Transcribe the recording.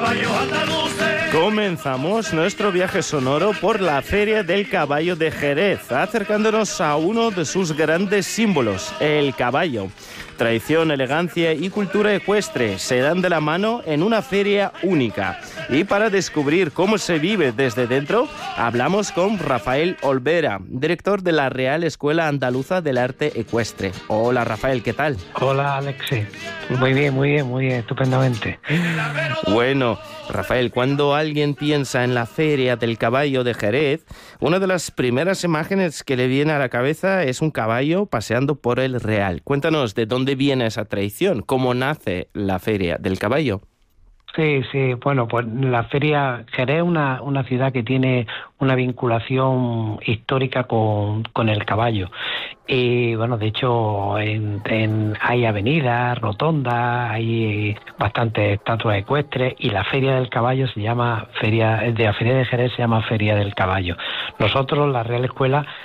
Comenzamos nuestro viaje sonoro por la Feria del Caballo de Jerez, acercándonos a uno de sus grandes símbolos, el caballo. Tradición, elegancia y cultura ecuestre se dan de la mano en una feria única. Y para descubrir cómo se vive desde dentro, hablamos con Rafael Olvera, director de la Real Escuela Andaluza del Arte Ecuestre. Hola Rafael, ¿qué tal? Hola Alexi, muy bien, estupendamente. Bueno, Rafael, cuando alguien piensa en la Feria del Caballo de Jerez, una de las primeras imágenes que le viene a la cabeza es un caballo paseando por el Real. Cuéntanos de dónde viene esa tradición, cómo nace la Feria del Caballo. Sí, bueno, pues la Feria Jerez es una ciudad que tiene una vinculación histórica con el caballo. Y bueno, de hecho hay avenidas, rotondas, hay bastantes estatuas ecuestres y la Feria del Caballo se llama la Feria de Jerez se llama Feria del Caballo. Nosotros, la Real Escuela,